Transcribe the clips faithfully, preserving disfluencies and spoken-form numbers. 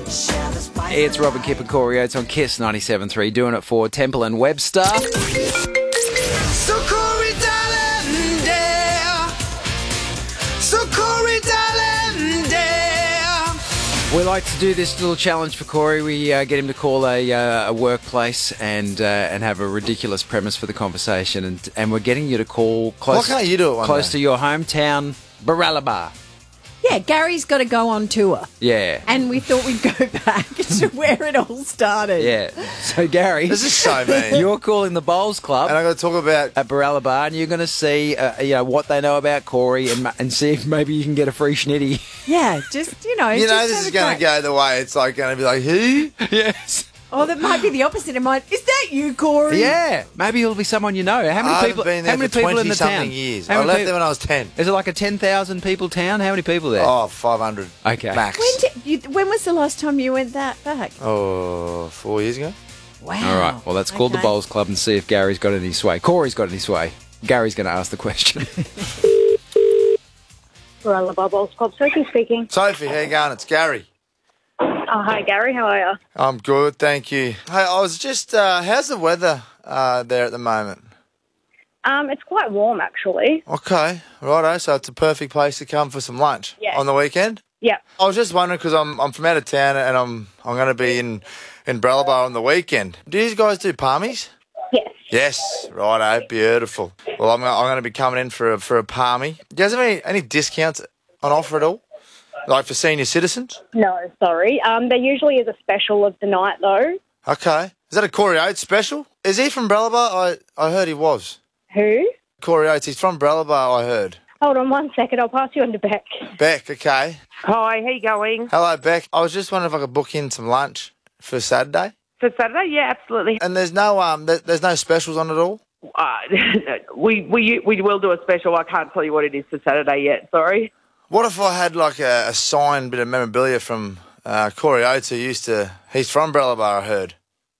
It's Robin Kipp and Corey Oates on Kiss ninety-seven point three, doing it for Temple and Webster. So Corey, darling, dear. So Corey, darling, dear. We like to do this little challenge for Corey. We uh, get him to call a, uh, a workplace and uh, and have a ridiculous premise for the conversation, and and we're getting you to call close. Why can't you do it one close day? to your hometown, Baralaba. Yeah, Gary's got to go on tour. Yeah, And we thought we'd go back to where it all started. yeah. So Gary, This is so mean. you're calling the Bowls Club And I'm going to talk about... at Baralaba, and you're going to see, uh, you know, what they know about Corey, and and see if maybe you can get a free schnitty. Yeah, just, you know. You know, just this have is a going to crack. go the way it's like going to be like, who? Yes. Oh, that might be the opposite. It might. Is that you, Corey? Yeah, maybe it'll be someone you know. How many I've people? been there how many for people in the twenty-something town? years. How I many left peop- there when I was ten. Is it like a ten thousand people town? How many people there? Oh, five hundred. Okay. Max. When, did you, when was the last time you went that back? Oh, four years ago? Wow. All right. Well, let's call the Okay. Bowls Club and see if Gary's got any sway. Corey's got any sway. Gary's going to ask the question. Baralaba Bowls Club, Sophie speaking. Sophie, how you going? It's Gary. Oh, hi, Gary. How are you? I'm good, thank you. Hey, I was just... Uh, how's the weather uh, there at the moment? Um, it's quite warm, actually. Okay, righto. So it's a perfect place to come for some lunch Yeah. on the weekend? Yeah. I was just wondering because I'm I'm from out of town and I'm I'm going to be in in Baralaba on the weekend. Do you guys do palmies? Yes. Yes, righto, beautiful. Well, I'm I'm going to be coming in for a, for a palmy. Do you guys have any, any discounts on offer at all, like for senior citizens? No, sorry. Um, there usually is a special of the night, though. Okay, is that a Corey Oates special? Is he from Baralaba? I I heard he was. Who? Corey Oates, he's from Baralaba, I heard. Hold on one second. I'll pass you on to Beck. Beck, okay. Hi, how you going? Hello, Beck. I was just wondering if I could book in some lunch for Saturday. For Saturday? Yeah, absolutely. And there's no um, there, there's no specials on it all. Uh, we we we will do a special. I can't tell you what it is for Saturday yet. Sorry. What if I had like a, a signed bit of memorabilia from uh, Corey Oates, who used to? He's from Baralaba, I heard.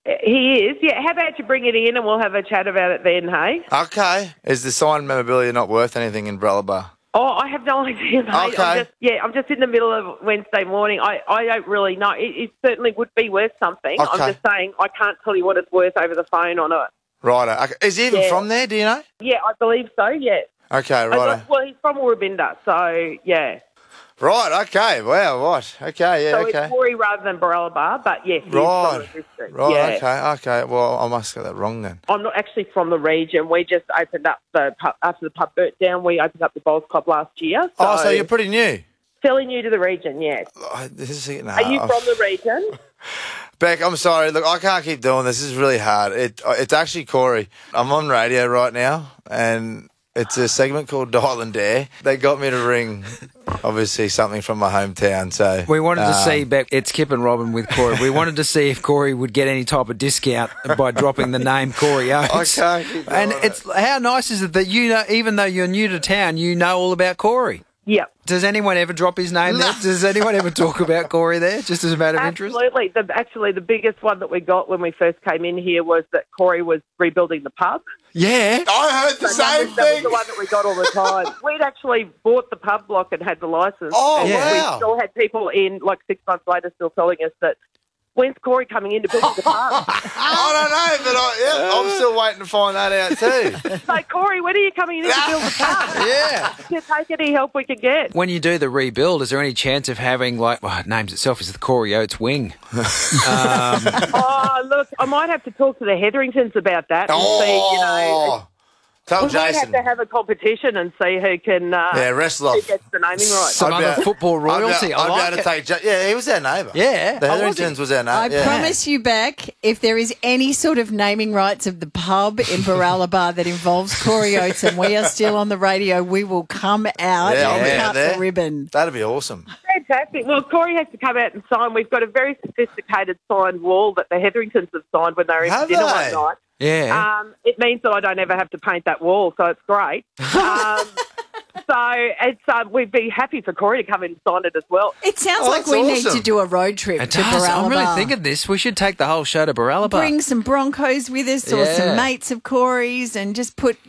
He is. Yeah. How about you bring it in and we'll have a chat about it then? Hey. Okay. Is the signed memorabilia not worth anything in Baralaba? Oh, I have no idea, mate. Okay. I'm just, yeah, I'm just in the middle of Wednesday morning. I, I don't really know. It, it certainly would be worth something. Okay. I'm just saying I can't tell you what it's worth over the phone on it. Righto. Okay. Is he even Yeah. from there? Do you know? Yeah, I believe so. Yeah. Okay. I Righto. got- well, he's from Woorabinda, so yeah. Right. Okay. Wow. What? Okay. Yeah. So okay. it's Corey rather than Baralaba, but yes, he's Right. from the district. Right. Yeah. Okay. Okay. Well, I must get that wrong then. I'm not actually from the region. We just opened up the pub, after the pub burnt down. We opened up the Bowls Club last year. So Oh, so you're pretty new. fairly new to the region, yes. Oh, this is, no, Are you I've- from the region? Beck, I'm sorry. Look, I can't keep doing this. This is really hard. It, it's actually Corey. I'm on radio right now, and it's a segment called Dial and Dare. They got me to ring, obviously, something from my hometown. So We wanted to um, see, Beck, it's Kip and Robin with Corey. We wanted to see if Corey would get any type of discount by dropping the name Corey Oates. I can't keep doing And it. it's how nice is it that you know, even though you're new to town, you know all about Corey. Yep. Does anyone ever drop his name there? Does anyone ever talk about Corey there, just as a matter of interest? Absolutely. The, actually, the biggest one that we got when we first came in here was that Corey was rebuilding the pub. Yeah. I heard the So that same was, that was thing. the one that we got all the time. We'd actually bought the pub block and had the license. Oh, and wow. we still had people in, like six months later, still telling us that, when's Corey coming in to build the pub? I don't know, but I, yeah, I'm still waiting to find that out too. So, Corey, when are you coming in to build the pub? Yeah. To take any help we can get. When you do the rebuild, is there any chance of having, like, well, it names itself as the Corey Oates wing? um, Oh, look, I might have to talk to the Hetheringtons about that and see, you know. Oh, tell We might have Jason. to have a competition and see who can uh, Yeah, wrestle who off. gets the naming right. Some I'd be other able- football I'd be- royalty. I I'd be like able to it. take. Ja- Yeah, he was our neighbour. Yeah. the Oh, was he? Hetheringtons was our I neighbour. Yeah. promise you, Beck, if there is any sort of naming rights of the pub in Baralaba that involves Corey Oates and we are still on the radio, we will come out Yeah, I'll and be out cut there. the ribbon. That'd be awesome. Fantastic. Well, Corey has to come out and sign. We've got a very sophisticated signed wall that the Hetheringtons have signed when they were in Have for dinner they? one night. Yeah. Um, it means that I don't ever have to paint that wall, so it's great. Um, so it's um, we'd be happy for Corey to come in and sign it as well. It sounds Oh, like that's we need awesome. to do a road trip It to does. Baralaba. I'm really thinking this. We should take the whole show to Baralaba. Bring some Broncos with us or Yeah. some mates of Corey's and just put